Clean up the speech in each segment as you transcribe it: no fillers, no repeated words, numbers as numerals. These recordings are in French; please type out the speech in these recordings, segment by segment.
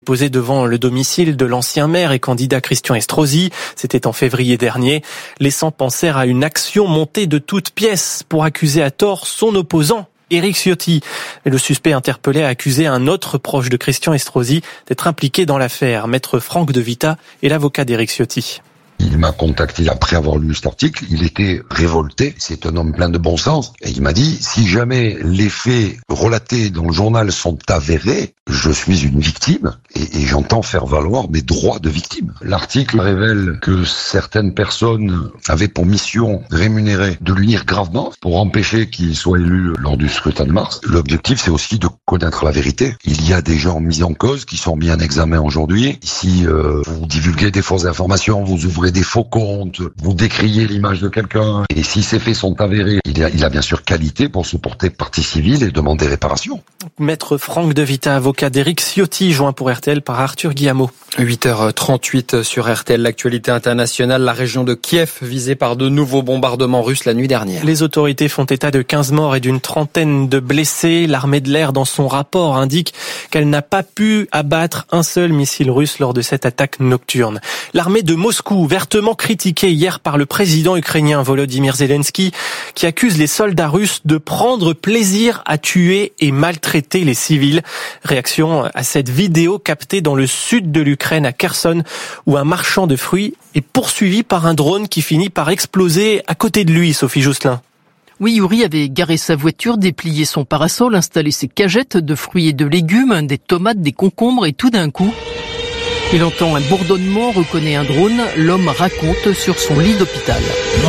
Posé devant le domicile de l'ancien maire et candidat Christian Estrosi, c'était en février dernier, laissant penser à une action montée de toutes pièces pour accuser à tort son opposant, Éric Ciotti. Le suspect interpellé a accusé un autre proche de Christian Estrosi d'être impliqué dans l'affaire. Maître Franck De Vita est l'avocat d'Éric Ciotti. Il m'a contacté après avoir lu cet article, il était révolté, c'est un homme plein de bon sens, et il m'a dit, si jamais les faits relatés dans le journal sont avérés, je suis une victime, et j'entends faire valoir mes droits de victime. L'article révèle que certaines personnes avaient pour mission rémunérée de lui nuire gravement pour empêcher qu'il soit élu lors du scrutin de mars. L'objectif, c'est aussi de connaître la vérité. Il y a des gens mis en cause qui sont mis en examen aujourd'hui. Si vous divulguez des fausses informations, vous ouvrez des faux comptes, vous décriez l'image de quelqu'un, et si ces faits sont avérés, il a bien sûr qualité pour se porter partie civile et demander réparation. Maître Franck De Vita, avocat d'Éric Ciotti, joint pour RTL par Arthur Guillamot. 8h38 sur RTL, l'actualité internationale, la région de Kiev visée par de nouveaux bombardements russes la nuit dernière. Les autorités font état de 15 morts et d'une trentaine de blessés. L'armée de l'air, dans son rapport, indique qu'elle n'a pas pu abattre un seul missile russe lors de cette attaque nocturne. L'armée de Moscou, vertement critiquée hier par le président ukrainien Volodymyr Zelensky, qui accuse les soldats russes de prendre plaisir à tuer et maltraiter les civils. Réaction à cette vidéo captée dans le sud de l'Ukraine, à Kherson, où un marchand de fruits est poursuivi par un drone qui finit par exploser à côté de lui, Sophie Jousselin. Oui, Yuri avait garé sa voiture, déplié son parasol, installé ses cagettes de fruits et de légumes, des tomates, des concombres, et tout d'un coup, il entend un bourdonnement, reconnaît un drone. L'homme raconte sur son lit d'hôpital.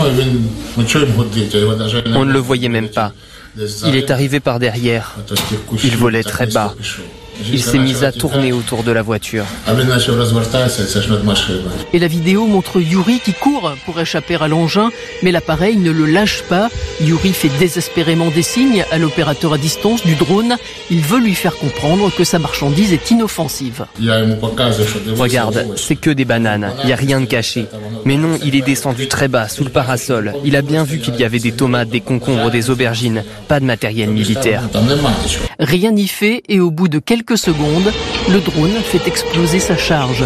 On ne le voyait même pas. Il est arrivé par derrière. Il volait très bas. Il s'est mis à tourner autour de la voiture. Et la vidéo montre Yuri qui court pour échapper à l'engin, mais l'appareil ne le lâche pas. Yuri fait désespérément des signes à l'opérateur à distance du drone. Il veut lui faire comprendre que sa marchandise est inoffensive. Regarde, c'est que des bananes, il n'y a rien de caché. Mais non, il est descendu très bas, sous le parasol. Il a bien vu qu'il y avait des tomates, des concombres, des aubergines, pas de matériel militaire. Rien n'y fait et au bout de quelques secondes, le drone fait exploser sa charge.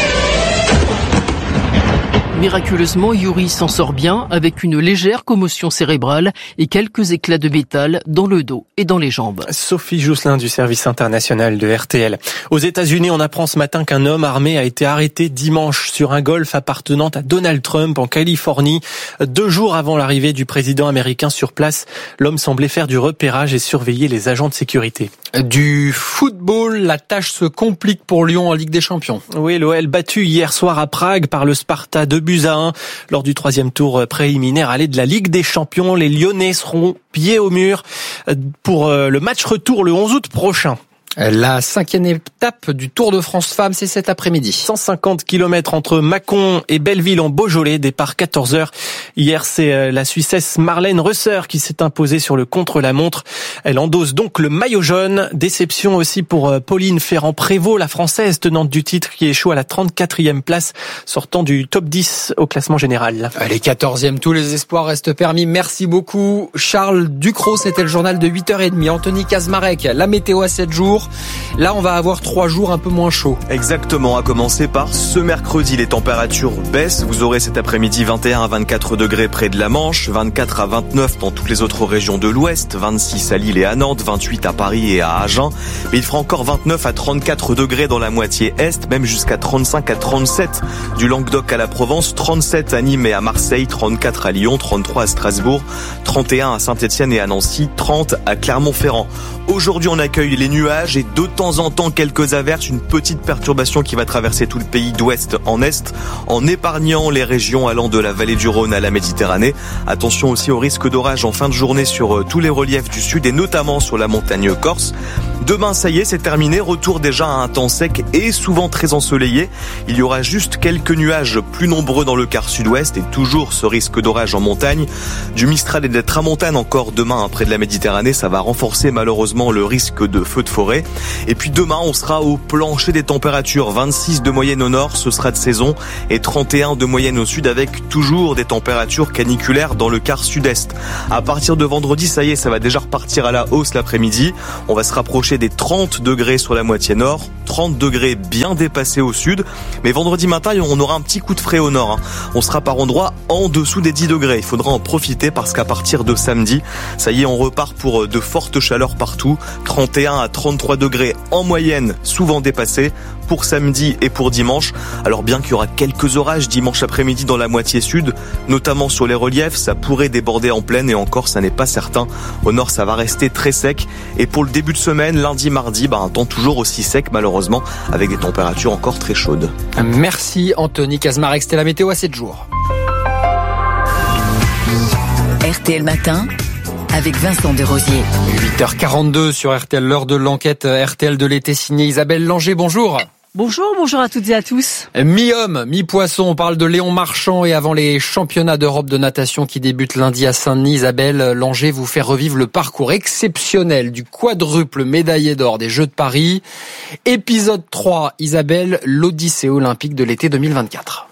Miraculeusement, Yuri s'en sort bien avec une légère commotion cérébrale et quelques éclats de métal dans le dos et dans les jambes. Sophie Jousselin du service international de RTL. Aux États-Unis, on apprend ce matin qu'un homme armé a été arrêté dimanche sur un golf appartenant à Donald Trump en Californie. 2 jours avant l'arrivée du président américain sur place, l'homme semblait faire du repérage et surveiller les agents de sécurité. Du football, la tâche se complique pour Lyon en Ligue des Champions. Oui, l'OL battu hier soir à Prague par le Sparta 2-1 lors du 3e tour préliminaire aller de la Ligue des Champions. Les Lyonnais seront pieds au mur pour le match retour le 11 août prochain. La 5e étape du Tour de France Femmes, c'est cet après-midi. 150 km entre Mâcon et Belleville en Beaujolais, départ 14h. Hier, c'est la Suissesse Marlène Reusser qui s'est imposée sur le contre-la-montre. Elle endosse donc le maillot jaune. Déception aussi pour Pauline Ferrand-Prévot, la Française tenante du titre qui échoue à la 34e place, sortant du top 10 au classement général. Les 14e, tous les espoirs restent permis. Merci beaucoup Charles Ducrot, c'était le journal de 8h30. Anthony Kazmarek, la météo à 7 jours. Là, on va avoir 3 jours un peu moins chauds. Exactement, à commencer par ce mercredi, les températures baissent. Vous aurez cet après-midi 21 à 24 degrés près de la Manche, 24 à 29 dans toutes les autres régions de l'Ouest, 26 à Lille et à Nantes, 28 à Paris et à Agen. Mais il fera encore 29 à 34 degrés dans la moitié Est, même jusqu'à 35 à 37 du Languedoc à la Provence, 37 à Nîmes et à Marseille, 34 à Lyon, 33 à Strasbourg, 31 à Saint-Étienne et à Nancy, 30 à Clermont-Ferrand. Aujourd'hui, on accueille les nuages et de temps en temps quelques averses, une petite perturbation qui va traverser tout le pays d'ouest en est, en épargnant les régions allant de la vallée du Rhône à la Méditerranée. Attention aussi au risque d'orage en fin de journée sur tous les reliefs du sud et notamment sur la montagne corse. Demain, ça y est, c'est terminé. Retour déjà à un temps sec et souvent très ensoleillé. Il y aura juste quelques nuages plus nombreux dans le quart sud-ouest et toujours ce risque d'orage en montagne. Du Mistral et de la Tramontane encore demain près de la Méditerranée. Ça va renforcer malheureusement le risque de feux de forêt. Et puis demain, on sera au plancher des températures. 26 de moyenne au nord, ce sera de saison, et 31 de moyenne au sud, avec toujours des températures caniculaires dans le quart sud-est. À partir de vendredi, ça y est, ça va déjà repartir à la hausse l'après-midi. On va se rapprocher des 30 degrés sur la moitié nord, 30 degrés bien dépassés au sud. Mais vendredi matin, on aura un petit coup de frais au nord. On sera par endroits en dessous des 10 degrés. Il faudra en profiter parce qu'à partir de samedi, ça y est, on repart pour de fortes chaleurs partout. 31 à 33 degrés en moyenne, souvent dépassés pour samedi et pour dimanche. Alors bien qu'il y aura quelques orages dimanche après-midi dans la moitié sud, notamment sur les reliefs, ça pourrait déborder en plaine et encore ça n'est pas certain. Au nord, ça va rester très sec. Et pour le début de semaine, lundi, mardi, un temps toujours aussi sec malheureusement, avec des températures encore très chaudes. Merci Anthony Kazmarek, c'était la météo à 7 jours. RTL Matin avec Vincent Desrosiers. 8h42 sur RTL, l'heure de l'enquête RTL de l'été signée Isabelle Langer, bonjour. Bonjour à toutes et à tous. Mi-homme, mi-poisson, on parle de Léon Marchand et avant les championnats d'Europe de natation qui débutent lundi à Saint-Denis, Isabelle Langer vous fait revivre le parcours exceptionnel du quadruple médaillé d'or des Jeux de Paris. Épisode 3, Isabelle, l'Odyssée olympique de l'été 2024.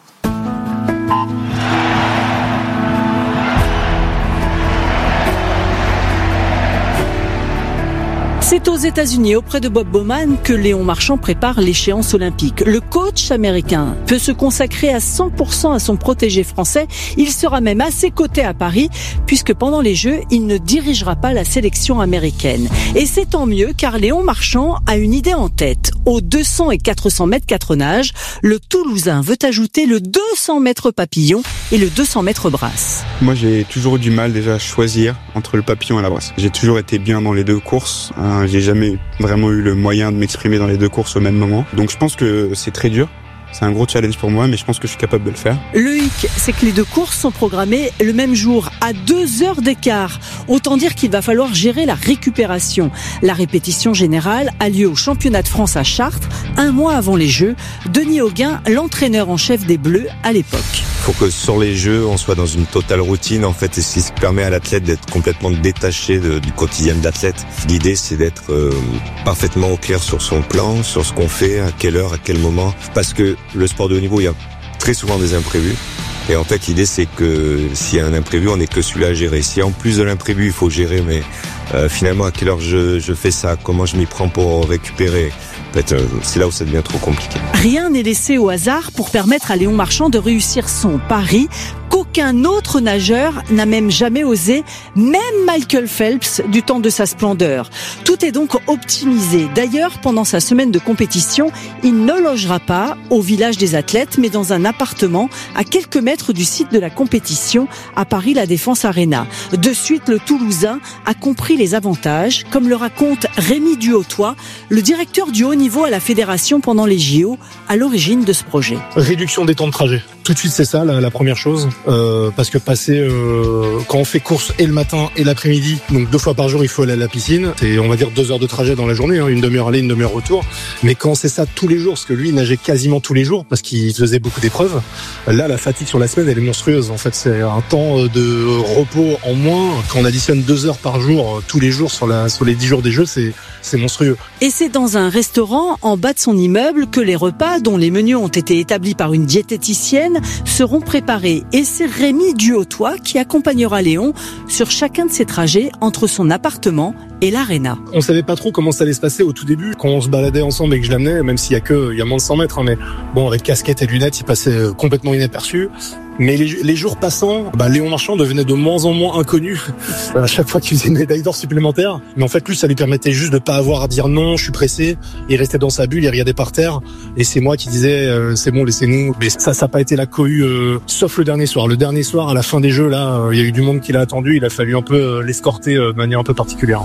C'est aux États-Unis, auprès de Bob Bowman, que Léon Marchand prépare l'échéance olympique. Le coach américain peut se consacrer à 100% à son protégé français. Il sera même à ses côtés à Paris, puisque pendant les Jeux, il ne dirigera pas la sélection américaine. Et c'est tant mieux, car Léon Marchand a une idée en tête. Aux 200 et 400 mètres 4 nages, le Toulousain veut ajouter le 200 mètres papillon et le 200 mètres brasse. Moi, j'ai toujours eu du mal déjà à choisir entre le papillon et la brasse. J'ai toujours été bien dans les deux courses. J'ai jamais vraiment eu le moyen de m'exprimer dans les deux courses au même moment. Donc je pense que c'est très dur. C'est un gros challenge pour moi, mais je pense que je suis capable de le faire. Le hic, c'est que les deux courses sont programmées le même jour, à 2 heures d'écart. Autant dire qu'il va falloir gérer la récupération. La répétition générale a lieu au championnat de France à Chartres, 1 mois avant les Jeux. Denis Hauguin, l'entraîneur en chef des Bleus à l'époque. Il faut que sur les Jeux, on soit dans une totale routine, en fait, et c'est ce qui permet à l'athlète d'être complètement détaché du quotidien de l'athlète. L'idée, c'est d'être parfaitement au clair sur son plan, sur ce qu'on fait, à quelle heure, à quel moment, parce que le sport de haut niveau, il y a très souvent des imprévus. Et en fait, l'idée, c'est que s'il y a un imprévu, on n'est que celui-là à gérer. Si en plus de l'imprévu, il faut gérer, mais finalement, à quelle heure je fais ça, comment je m'y prends pour récupérer. En fait, c'est là où ça devient trop compliqué. Rien n'est laissé au hasard pour permettre à Léon Marchand de réussir son pari qu'aucun autre nageur n'a même jamais osé, même Michael Phelps du temps de sa splendeur. Tout est donc optimisé. D'ailleurs, pendant sa semaine de compétition, il ne logera pas au village des athlètes, mais dans un appartement à quelques mètres du site de la compétition à Paris La Défense Arena. De suite, le Toulousain a compris les avantages, comme le raconte Rémi Duhautois, le directeur du haut niveau à la fédération pendant les JO, à l'origine de ce projet. Réduction des temps de trajet. Tout de suite, c'est ça la première chose, parce que passer quand on fait course et le matin et l'après-midi, donc 2 fois par jour, il faut aller à la piscine. C'est, on va dire, 2 heures de trajet dans la journée, une demi-heure aller, une demi-heure retour. Mais quand c'est ça tous les jours, parce que lui, il nageait quasiment tous les jours, parce qu'il faisait beaucoup d'épreuves. Là, la fatigue sur la semaine, elle est monstrueuse. En fait, c'est un temps de repos en moins. Quand on additionne 2 heures par jour tous les jours sur les 10 jours des Jeux, c'est monstrueux. Et c'est dans un restaurant en bas de son immeuble que les repas, dont les menus ont été établis par une diététicienne, seront préparés. Et c'est Rémi Duhautois qui accompagnera Léon sur chacun de ses trajets entre son appartement et l'aréna. On savait pas trop comment ça allait se passer au tout début. Quand on se baladait ensemble et que je l'amenais, même s'il y a moins de 100 mètres, mais bon, avec casquette et lunettes, il passait complètement inaperçu. Mais les jours passant, Léon Marchand devenait de moins en moins inconnu à chaque fois qu'il faisait une médaille d'or supplémentaire. Mais en fait, lui, ça lui permettait juste de pas avoir à dire non, je suis pressé. Il restait dans sa bulle, il regardait par terre. Et c'est moi qui disais, c'est bon, laissez-nous. Mais ça n'a pas été la cohue, sauf le dernier soir. Le dernier soir, à la fin des Jeux, là, il y a eu du monde qui l'a attendu. Il a fallu un peu l'escorter de manière un peu particulière.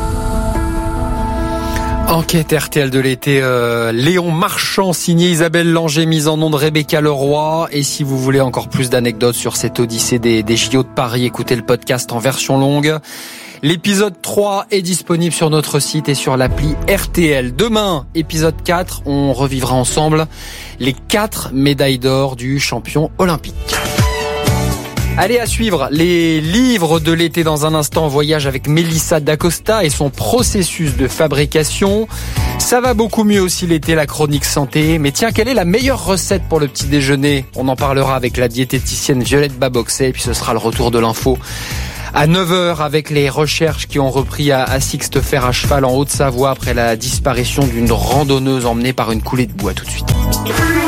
Enquête RTL de l'été, Léon Marchand, signé Isabelle Langer, mise en nom de Rebecca Leroy. Et si vous voulez encore plus d'anecdotes sur cette odyssée des JO de Paris, écoutez le podcast en version longue. L'épisode 3 est disponible sur notre site et sur l'appli RTL. Demain, épisode 4, on revivra ensemble les 4 médailles d'or du champion olympique. Allez, à suivre les livres de l'été dans un instant. Voyage avec Mélissa Dacosta et son processus de fabrication. Ça va beaucoup mieux aussi l'été, la chronique santé. Mais tiens, quelle est la meilleure recette pour le petit déjeuner? On en parlera avec la diététicienne Violette Baboxet, et puis ce sera le retour de l'info à 9h avec les recherches qui ont repris à Sixtefer à cheval en Haute-Savoie après la disparition d'une randonneuse emmenée par une coulée de bois. Tout de suite.